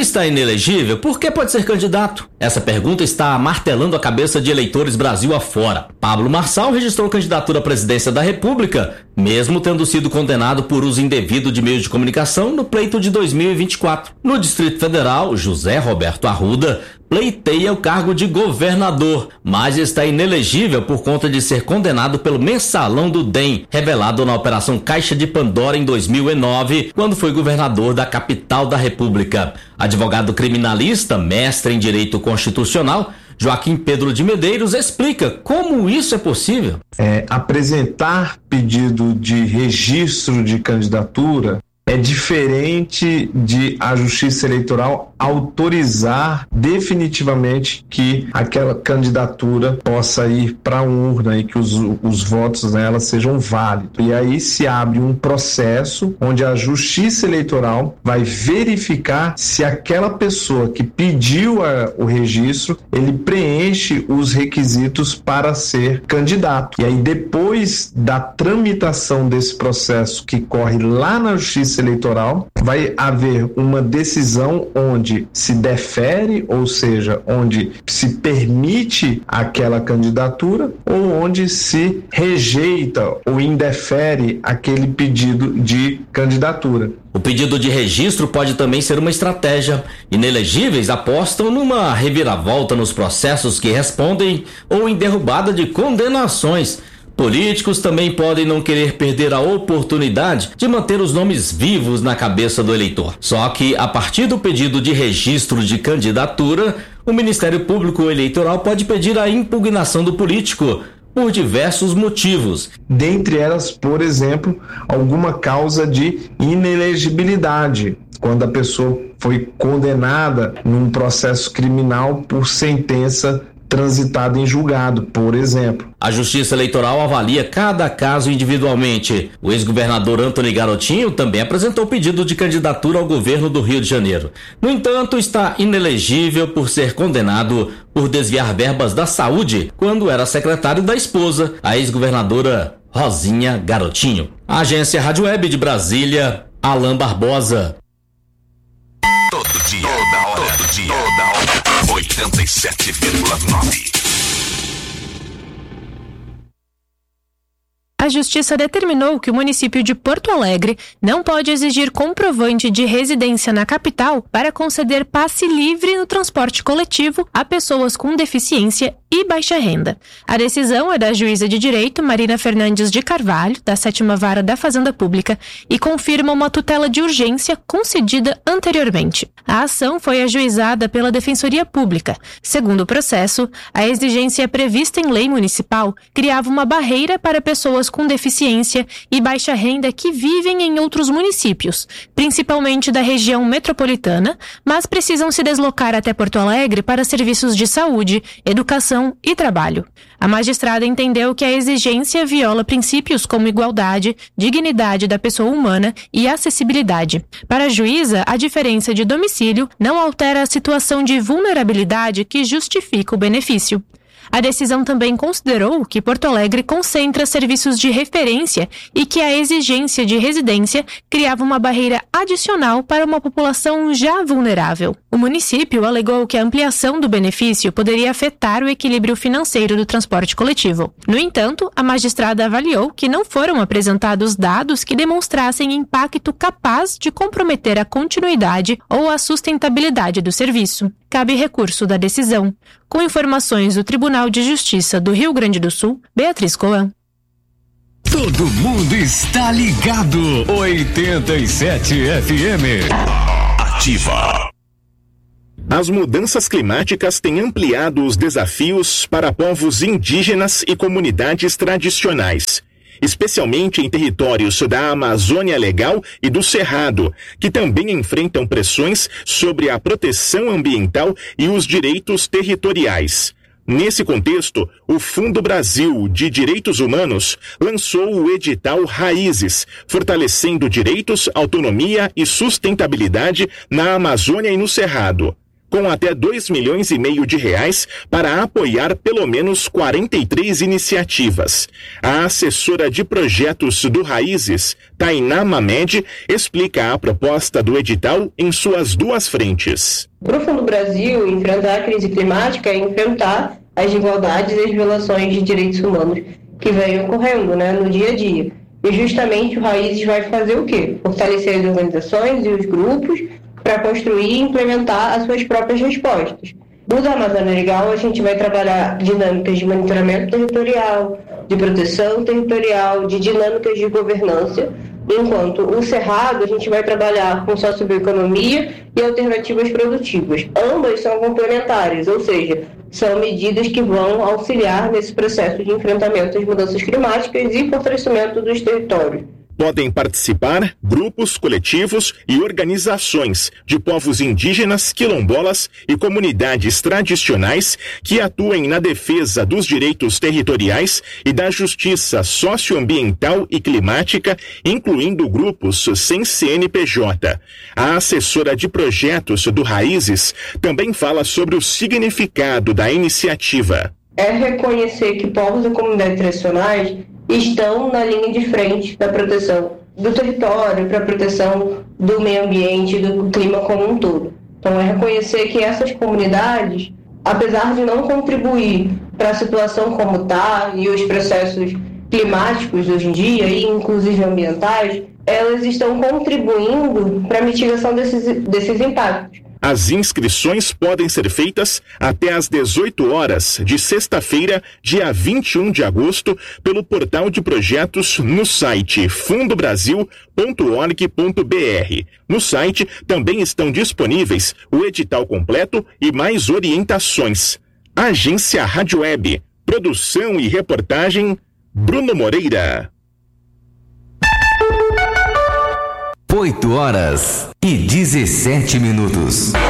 está inelegível, por que pode ser candidato? Essa pergunta está martelando a cabeça de eleitores Brasil afora. Pablo Marçal registrou candidatura à presidência da República, mesmo tendo sido condenado por uso indevido de meios de comunicação no pleito de 2024. No Distrito Federal, José Roberto Arruda pleiteia o cargo de governador, mas está inelegível por conta de ser condenado pelo mensalão do DEM, revelado na Operação Caixa de Pandora em 2009, quando foi governador da capital da República. Advogado criminalista, mestre em Direito Constitucional, Joaquim Pedro de Medeiros explica como isso é possível. Apresentar pedido de registro de candidatura é diferente de a Justiça Eleitoral autorizar definitivamente que aquela candidatura possa ir para a urna e que os votos nela sejam válidos. E aí se abre um processo onde a Justiça Eleitoral vai verificar se aquela pessoa que pediu o registro, ele preenche os requisitos para ser candidato. E aí depois da tramitação desse processo que corre lá na Justiça Eleitoral, vai haver uma decisão onde se defere, ou seja, onde se permite aquela candidatura ou onde se rejeita ou indefere aquele pedido de candidatura. O pedido de registro pode também ser uma estratégia. Inelegíveis apostam numa reviravolta nos processos que respondem ou em derrubada de condenações. Políticos também podem não querer perder a oportunidade de manter os nomes vivos na cabeça do eleitor. Só que, a partir do pedido de registro de candidatura, o Ministério Público Eleitoral pode pedir a impugnação do político por diversos motivos. Dentre elas, por exemplo, alguma causa de inelegibilidade, quando a pessoa foi condenada num processo criminal por sentença transitada em julgado, por exemplo. A Justiça Eleitoral avalia cada caso individualmente. O ex-governador Antony Garotinho também apresentou pedido de candidatura ao governo do Rio de Janeiro. No entanto, está inelegível por ser condenado por desviar verbas da saúde quando era secretário da esposa, a ex-governadora Rosinha Garotinho. A Agência Rádio Web de Brasília, Alain Barbosa. Todo dia, toda hora, 87,9. A Justiça determinou que o município de Porto Alegre não pode exigir comprovante de residência na capital para conceder passe livre no transporte coletivo a pessoas com deficiência e baixa renda. A decisão é da juíza de direito Marina Fernandes de Carvalho, da 7ª Vara da Fazenda Pública, e confirma uma tutela de urgência concedida anteriormente. A ação foi ajuizada pela Defensoria Pública. Segundo o processo, a exigência prevista em lei municipal criava uma barreira para pessoas com deficiência e baixa renda que vivem em outros municípios, principalmente da região metropolitana, mas precisam se deslocar até Porto Alegre para serviços de saúde, educação e trabalho. A magistrada entendeu que a exigência viola princípios como igualdade, dignidade da pessoa humana e acessibilidade. Para a juíza, a diferença de domicílio não altera a situação de vulnerabilidade que justifica o benefício. A decisão também considerou que Porto Alegre concentra serviços de referência e que a exigência de residência criava uma barreira adicional para uma população já vulnerável. O município alegou que a ampliação do benefício poderia afetar o equilíbrio financeiro do transporte coletivo. No entanto, a magistrada avaliou que não foram apresentados dados que demonstrassem impacto capaz de comprometer a continuidade ou a sustentabilidade do serviço. Cabe recurso da decisão. Com informações do Tribunal de Justiça do Rio Grande do Sul, Beatriz Coan. Todo mundo está ligado. 87 FM. Ativa. As mudanças climáticas têm ampliado os desafios para povos indígenas e comunidades tradicionais, especialmente em territórios da Amazônia Legal e do Cerrado, que também enfrentam pressões sobre a proteção ambiental e os direitos territoriais. Nesse contexto, o Fundo Brasil de Direitos Humanos lançou o edital Raízes, fortalecendo direitos, autonomia e sustentabilidade na Amazônia e no Cerrado. com até R$2,5 milhões para apoiar pelo menos 43 iniciativas. A assessora de projetos do Raízes, Tainá Mamed, explica a proposta do edital em suas duas frentes. Para o Fundo Brasil, enfrentar a crise climática é enfrentar as desigualdades e as violações de direitos humanos que vêm ocorrendo, no dia a dia. E justamente o Raízes vai fazer o quê? Fortalecer as organizações e os grupos para construir e implementar as suas próprias respostas. No da Amazônia Legal, a gente vai trabalhar dinâmicas de monitoramento territorial, de proteção territorial, de dinâmicas de governança, enquanto o Cerrado a gente vai trabalhar com sociobioeconomia e alternativas produtivas. Ambas são complementares, ou seja, são medidas que vão auxiliar nesse processo de enfrentamento às mudanças climáticas e fortalecimento dos territórios. Podem participar grupos, coletivos e organizações de povos indígenas, quilombolas e comunidades tradicionais que atuem na defesa dos direitos territoriais e da justiça socioambiental e climática, incluindo grupos sem CNPJ. A assessora de projetos do Raízes também fala sobre o significado da iniciativa. É reconhecer que povos e comunidades tradicionais estão na linha de frente da proteção do território, para a proteção do meio ambiente e do clima como um todo. Então, é reconhecer que essas comunidades, apesar de não contribuir para a situação como está e os processos climáticos hoje em dia, e inclusive ambientais, elas estão contribuindo para a mitigação desses impactos. As inscrições podem ser feitas até às 18 horas de sexta-feira, dia 21 de agosto, pelo portal de projetos no site fundobrasil.org.br. No site também estão disponíveis o edital completo e mais orientações. Agência Rádio Web. Produção e reportagem, Bruno Moreira. 8 horas e 17 minutos.